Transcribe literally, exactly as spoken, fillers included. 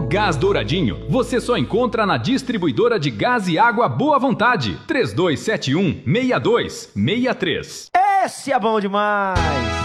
Gás Douradinho, você só encontra na distribuidora de gás e água Boa Vontade. três dois sete um, seis dois seis três. Esse é bom demais!